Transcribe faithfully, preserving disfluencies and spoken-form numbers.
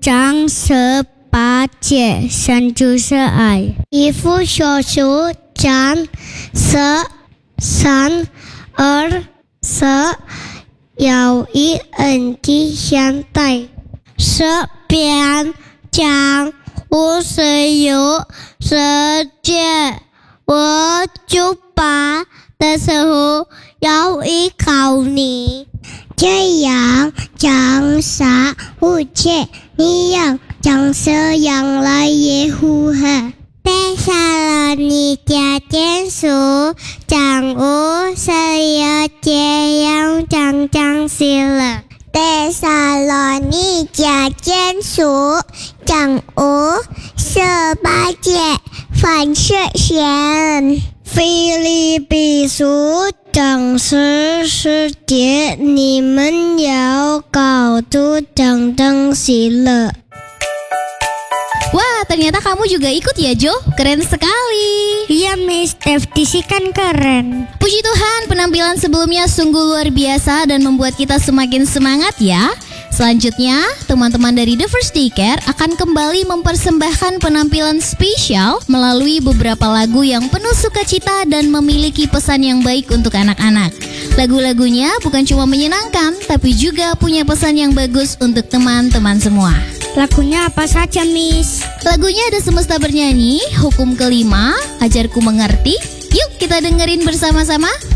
张十八届生就是爱。一副小手掌十三二十有一人的相待，十边讲五十有十届，我就把的时候要依靠你。这样讲啥五届，你要讲这样来也符合。带上了你家建书，讲五十有这样讲讲死了。带上了你家建书，讲五十八届反射线。菲利比书讲十世界，你们要搞出讲东西了。 Wah, ternyata kamu juga ikut ya, Jo? Keren sekali. Iya, Miss, F T C kan keren. Puji Tuhan, penampilan sebelumnya sungguh luar biasa dan membuat kita semakin semangat ya. Selanjutnya, teman-teman dari The First Daycare akan kembali mempersembahkan penampilan spesial melalui beberapa lagu yang penuh sukacita dan memiliki pesan yang baik untuk anak-anak. Lagu-lagunya bukan cuma menyenangkan, tapi juga punya pesan yang bagus untuk teman-teman semua. Lagunya apa saja, Miss? Lagunya ada Semesta Bernyanyi, Hukum Kelima, Ajarku Mengerti. Yuk kita dengerin bersama-sama.